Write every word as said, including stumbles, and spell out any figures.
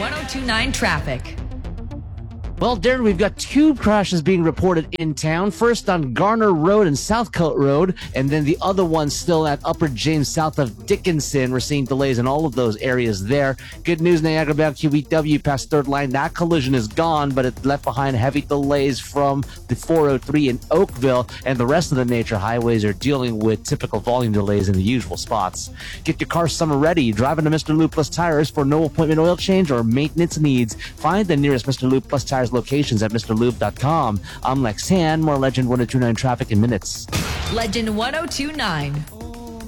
one oh two point nine traffic. Well, Darren, we've got two crashes being reported in town. First on Garner Road and Southcote Road, and then the other one still at Upper James south of Dickinson. We're seeing delays in all of those areas there. Good news, Niagara bound Q E W past third line. That collision is gone, but it left behind heavy delays from the four oh three in Oakville, and the rest of the major highways are dealing with typical volume delays in the usual spots. Get your car summer ready. Driving to Mister Lube Plus Tires for no appointment oil change or maintenance needs. Find the nearest Mister Lube Plus Tires locations at Mr Lube dot com. I'm Lex Han. More Legend one oh two point nine traffic in minutes. Legend one oh two point nine.